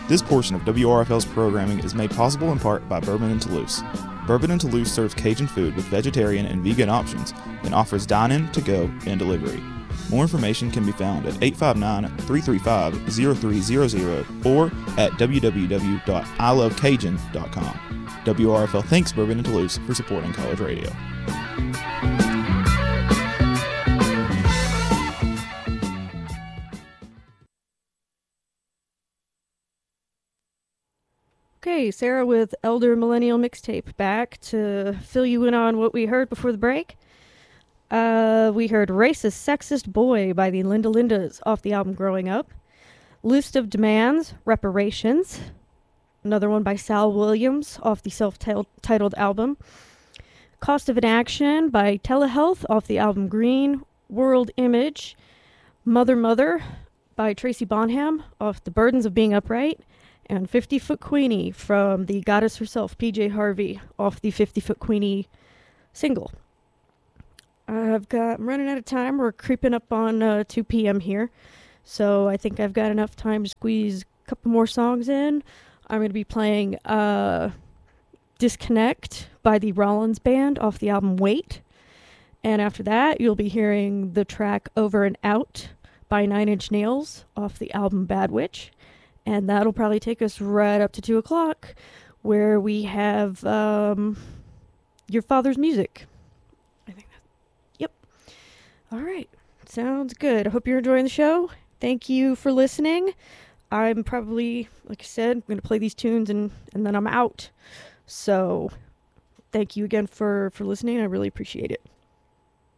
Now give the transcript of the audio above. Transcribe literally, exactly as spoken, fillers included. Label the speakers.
Speaker 1: This portion of W R F L's programming is made possible in part by Bourbon and Toulouse. Bourbon and Toulouse serves Cajun food with vegetarian and vegan options and offers dine-in, to-go, and delivery. More information can be found at eight five nine, three three five, zero three zero zero or at w w w dot i love cajun dot com. W R F L thanks Bourbon and Toulouse for supporting college radio.
Speaker 2: Okay, Sarah with Elder Millennial Mixtape back to fill you in on what we heard before the break. Uh, we heard Racist Sexist Boy by the Linda Lindas off the album Growing Up. List of Demands, Reparations. Another one by Sal Williams off the self-titled album. Cost of Inaction by Telehealth off the album Green. World Image. Mother Mother by Tracy Bonham off The Burdens of Being Upright. And fifty Foot Queenie from the goddess herself, P J Harvey, off the fifty Foot Queenie single. I've got, I'm running out of time. We're creeping up on uh, two p.m. here. So I think I've got enough time to squeeze a couple more songs in. I'm going to be playing uh, Disconnect by the Rollins Band off the album Wait. And after that, you'll be hearing the track Over and Out by Nine Inch Nails off the album Bad Witch. And that'll probably take us right up to two o'clock, where we have um, Your Father's Music. I think that. Yep. All right. Sounds good. I hope you're enjoying the show. Thank you for listening. I'm probably, like I said, I'm going to play these tunes and, and then I'm out. So thank you again for, for listening. I really appreciate it.